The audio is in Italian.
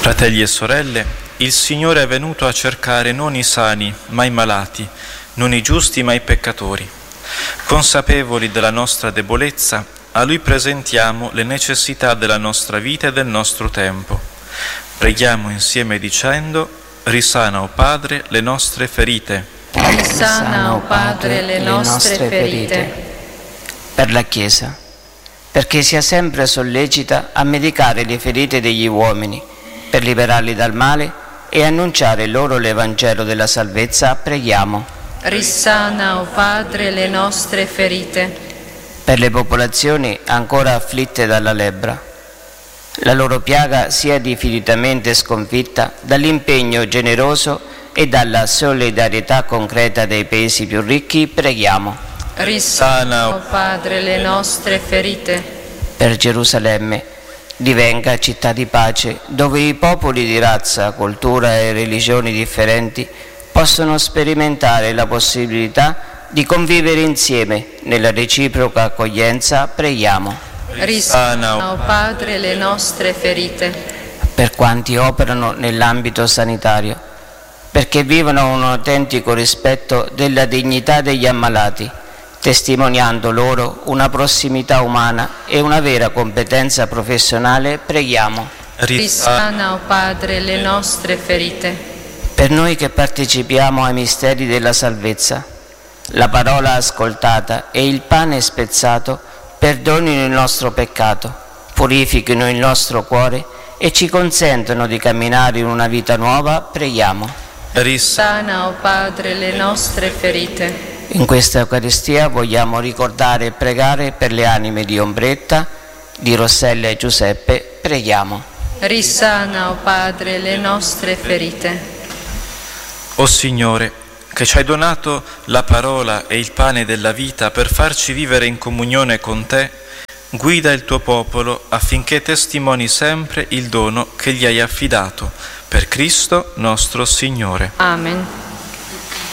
Fratelli e sorelle, il Signore è venuto a cercare non i sani, ma i malati, non i giusti, ma i peccatori. Consapevoli della nostra debolezza, a Lui presentiamo le necessità della nostra vita e del nostro tempo. Preghiamo insieme dicendo: risana, o Padre, le nostre ferite. Risana, o Padre, le nostre ferite. Per la Chiesa, perché sia sempre sollecita a medicare le ferite degli uomini, per liberarli dal male e annunciare loro l'Evangelo della salvezza, preghiamo. Risana, o Padre, le nostre ferite. Per le popolazioni ancora afflitte dalla lebbra, la loro piaga sia definitivamente sconfitta dall'impegno generoso e dalla solidarietà concreta dei paesi più ricchi, preghiamo. Risana, o Padre, le nostre ferite. Per Gerusalemme, divenga città di pace, dove i popoli di razza, cultura e religioni differenti possono sperimentare la possibilità di convivere insieme nella reciproca accoglienza, preghiamo. Risana, o Padre, le nostre ferite. Per quanti operano nell'ambito sanitario, perché vivono un autentico rispetto della dignità degli ammalati, testimoniando loro una prossimità umana e una vera competenza professionale, preghiamo. Risana, o Padre, le nostre ferite. Per noi che partecipiamo ai misteri della salvezza, la parola ascoltata e il pane spezzato perdonino il nostro peccato, purifichino il nostro cuore e ci consentano di camminare in una vita nuova, preghiamo. Risana, o Padre, le nostre ferite. In questa Eucaristia vogliamo ricordare e pregare per le anime di Ombretta, di Rossella e Giuseppe, preghiamo. Risana, o Padre, le nostre ferite. O Signore, che ci hai donato la parola e il pane della vita per farci vivere in comunione con Te, guida il Tuo popolo affinché testimoni sempre il dono che gli hai affidato. Per Cristo nostro Signore. Amen.